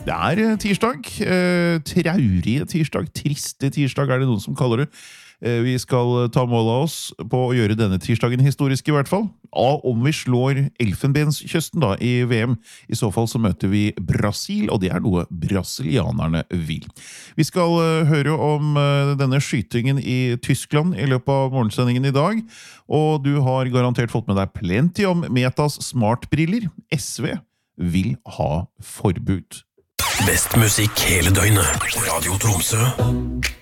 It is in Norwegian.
Tirsdag, traurige tirsdag, triste tirsdag det noen som kaller det. Vi skal ta mål av oss på å gjøre denne tirsdagen historisk I hvert fall. Om vi slår Elfenbenskysten da I VM, I så fall så møter vi Brasil, og det noe brasilianerne vil. Vi skal høre om denne skytingen I Tyskland I løpet av morgensendingen I dag, og du har garantert fått med deg plenty om Metas smartbriller. SV vil ha forbud. Best musikk hele døgnet. Radio Tromsø.